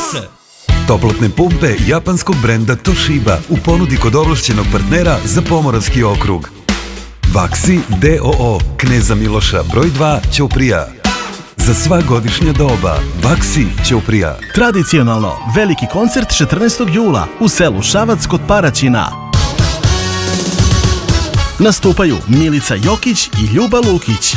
se! Toplotne pumpe japanskog brenda Toshiba u ponudi kod ovlašćenog partnera za Pomoravski okrug. Vaksi DOO, Kneza Miloša, broj 2, Ćuprija. Za sva godišnja doba, Vaksi Ćuprija. Tradicionalno, veliki koncert 14. jula u selu Šavac kod Paraćina. Nastupaju Milica Jokić i Ljuba Lukić.